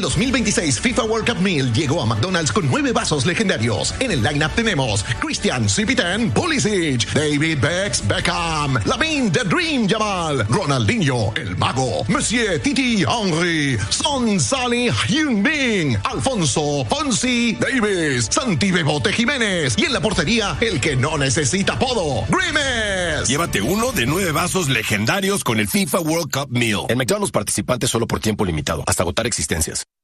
2026 FIFA World Cup Meal llegó a McDonald's con 9 vasos legendarios. En el lineup tenemos Christian Cipitan Pulisic, David Beckham, Lamine The Dream Yamal, Ronaldinho El Mago, Monsieur Titi Henry, Son Salih Heung-min, Alfonso Fonsi Davis, Santi Bebote Jiménez y en la portería el que no necesita apodo, Grimes. Llévate uno de 9 vasos legendarios con el FIFA World Cup Meal. En McDonald's participantes solo por tiempo limitado, hasta agotar existencias.